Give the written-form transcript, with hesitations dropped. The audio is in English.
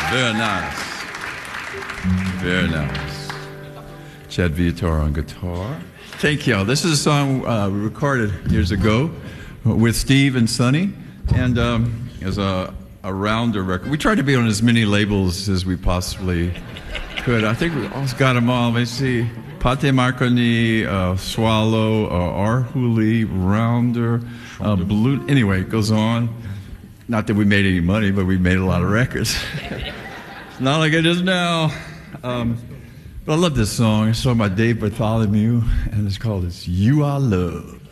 Very nice. Very nice. Chad Viator on guitar. Thank you. This is a song we recorded years ago with Steve and Sonny, and as a rounder record. We tried to be on as many labels as we possibly could. I think we almost got them all. Let's see. Pate Marconi, Swallow, Arhuli, Rounder, Blue. Anyway, it goes on. Not that we made any money, but we made a lot of records. It's not like it is now. But I love this song. It's sung by Dave Bartholomew, and it's called "You Are Love."